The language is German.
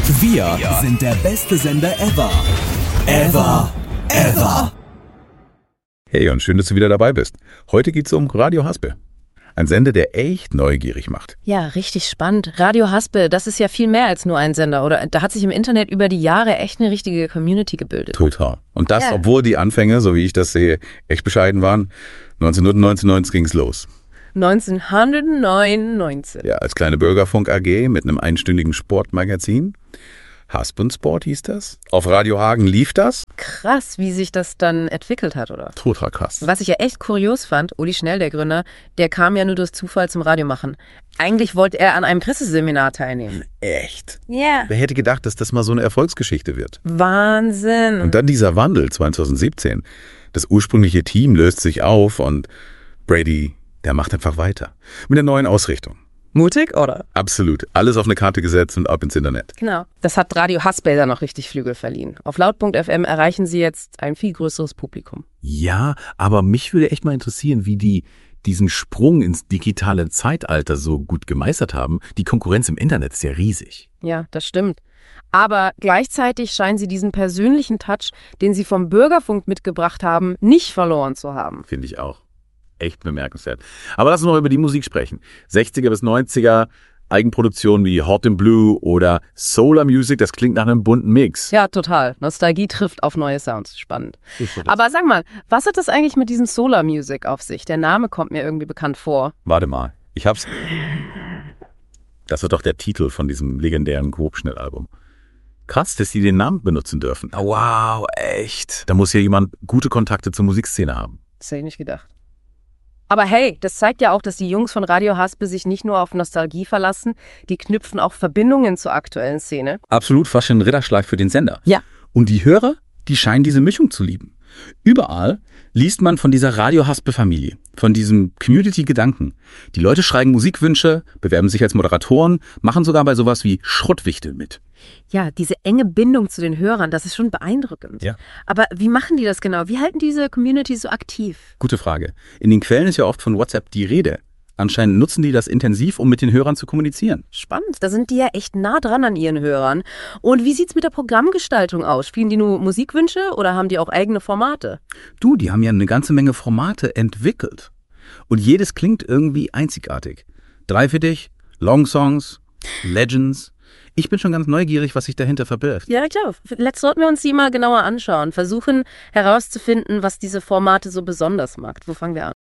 Wir sind der beste Sender ever. Ever. Hey und schön, dass du wieder dabei bist. Heute geht's um Radio Haspel. Ein Sender, der echt neugierig macht. Ja, richtig spannend. Radio Haspel, das ist ja viel mehr als nur ein Sender, oder? Da hat sich im Internet über die Jahre echt eine richtige Community gebildet. Total. Und das, obwohl die Anfänge, so wie ich das sehe, echt bescheiden waren. 1999 ging's los. 1999. Ja, als kleine Bürgerfunk AG mit einem einstündigen Sportmagazin. Haspel Sport hieß das. Auf Radio Hagen lief das. Krass, wie sich das dann entwickelt hat, oder? Total krass. Was ich ja echt kurios fand, Uli Schnell, der Gründer, der kam ja nur durch Zufall zum Radiomachen. Eigentlich wollte er an einem Presseseminar teilnehmen. Echt? Ja. Yeah. Wer hätte gedacht, dass das mal so eine Erfolgsgeschichte wird? Wahnsinn. Und dann dieser Wandel 2017. Das ursprüngliche Team löst sich auf und Brady, der macht einfach weiter. Mit der neuen Ausrichtung. Mutig, oder? Absolut. Alles auf eine Karte gesetzt und ab ins Internet. Genau. Das hat Radio Haspel dann noch richtig Flügel verliehen. Auf laut.fm erreichen sie jetzt ein viel größeres Publikum. Ja, aber mich würde echt mal interessieren, wie die diesen Sprung ins digitale Zeitalter so gut gemeistert haben. Die Konkurrenz im Internet ist ja riesig. Ja, das stimmt. Aber gleichzeitig scheinen sie diesen persönlichen Touch, den sie vom Bürgerfunk mitgebracht haben, nicht verloren zu haben. Finde ich auch. Echt bemerkenswert. Aber lass uns noch über die Musik sprechen. 60er bis 90er, Eigenproduktionen wie Hot in Blue oder Solar Music, das klingt nach einem bunten Mix. Ja, total. Nostalgie trifft auf neue Sounds. Spannend. Aber sag mal, was hat das eigentlich mit diesem Solar Music auf sich? Der Name kommt mir irgendwie bekannt vor. Warte mal, ich hab's. Das wird doch der Titel von diesem legendären Grobschnittalbum. Krass, dass die den Namen benutzen dürfen. Wow, echt? Da muss ja jemand gute Kontakte zur Musikszene haben. Das hätte ich nicht gedacht. Aber hey, das zeigt ja auch, dass die Jungs von Radio Haspel sich nicht nur auf Nostalgie verlassen, die knüpfen auch Verbindungen zur aktuellen Szene. Absolut, fast schon ein Ritterschlag für den Sender. Ja. Und die Hörer, die scheinen diese Mischung zu lieben. Überall liest man von dieser Radio Haspel-Familie, von diesem Community-Gedanken. Die Leute schreiben Musikwünsche, bewerben sich als Moderatoren, machen sogar bei sowas wie Schrottwichtel mit. Ja, diese enge Bindung zu den Hörern, das ist schon beeindruckend. Ja. Aber wie machen die das genau? Wie halten diese Community so aktiv? Gute Frage. In den Quellen ist ja oft von WhatsApp die Rede. Anscheinend nutzen die das intensiv, um mit den Hörern zu kommunizieren. Spannend, da sind die ja echt nah dran an ihren Hörern. Und wie sieht's mit der Programmgestaltung aus? Spielen die nur Musikwünsche oder haben die auch eigene Formate? Du, die haben ja eine ganze Menge Formate entwickelt. Und jedes klingt irgendwie einzigartig. 3 für dich, Long Songs, Legends. Ich bin schon ganz neugierig, was sich dahinter verbirgt. Ja, klar. Jetzt sollten wir uns die mal genauer anschauen. Versuchen herauszufinden, was diese Formate so besonders macht. Wo fangen wir an?